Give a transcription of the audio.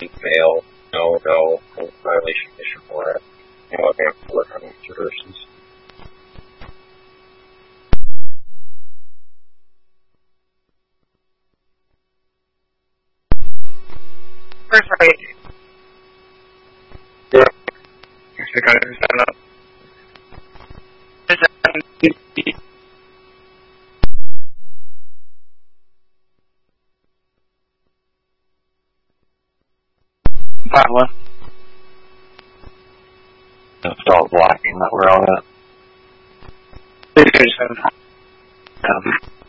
fail. No violation issue for it. I'll have to work on observations. Perfect. Yeah. Actually, got it set up. Pablo. Start blocking that we're on it.